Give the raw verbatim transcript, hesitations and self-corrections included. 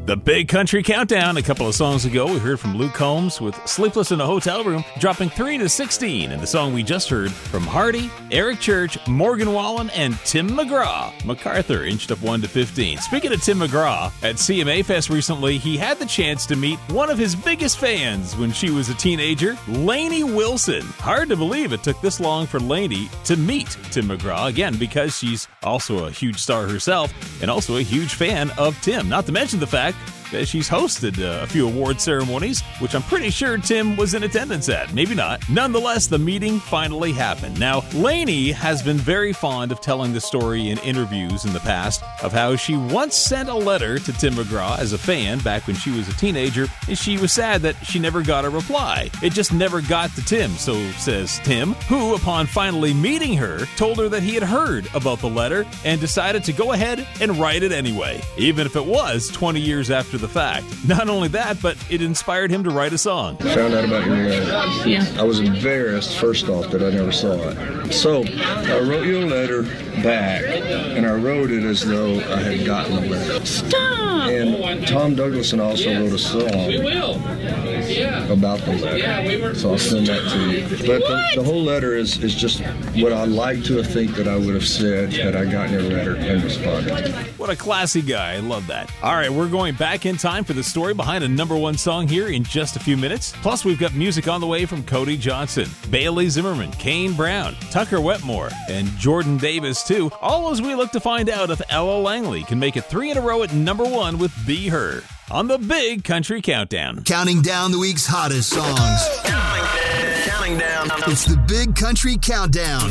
The Big Country Countdown. A couple of songs ago, we heard from Luke Combs with Sleepless in a Hotel Room, dropping three to sixteen. And the song we just heard from Hardy, Eric Church, Morgan Wallen, and Tim McGraw. MacArthur inched up one to fifteen. Speaking of Tim McGraw, at C M A Fest recently, he had the chance to meet one of his biggest fans when she was a teenager, Lainey Wilson. Hard to believe it took this long for Lainey to meet Tim McGraw, again, because she's also a huge star herself and also a huge fan of Tim. Not to mention the fact that she's hosted uh, a few award ceremonies, which I'm pretty sure Tim was in attendance at. Maybe not. Nonetheless, the meeting finally happened. Now, Lainey has been very fond of telling the story in interviews in the past of how she once sent a letter to Tim McGraw as a fan back when she was a teenager, and she was sad that she never got a reply. It just never got to Tim, so says Tim, who, upon finally meeting her, told her that he had heard about the letter and decided to go ahead and write it anyway, even if it was twenty years after the fact. Not only that, but it inspired him to write a song. Found out about your letter. Yeah. I was embarrassed, first off, that I never saw it. So, I wrote you a letter back, and I wrote it as though I had gotten the letter. Stop! And Tom Douglason also wrote a song about the letter. So I'll send that to you. But the, the whole letter is, is just what I like to think that I would have said had I gotten your letter and responded. What a classy guy. I love that. All right, we're going back in time for the story behind a number one song here in just a few minutes. Plus, we've got music on the way from Cody Johnson, Bailey Zimmerman, Kane Brown, Tucker Wetmore, and Jordan Davis, too. All as we look to find out if Ella Langley can make it three in a row at number one with Be Her on the Big Country Countdown. Counting down the week's hottest songs. Counting down. Counting down. It's the Big Country Countdown.